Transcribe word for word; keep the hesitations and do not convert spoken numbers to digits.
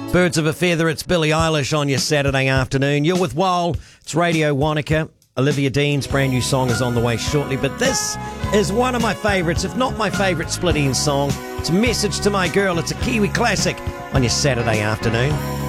Birds of a Feather, it's Billie Eilish on your Saturday afternoon. You're with Wal, it's Radio Wanaka. Olivia Dean's brand new song is on the way shortly, but this is one of my favourites, if not my favourite Split Enz song. It's a Message to My Girl, it's a Kiwi classic on your Saturday afternoon.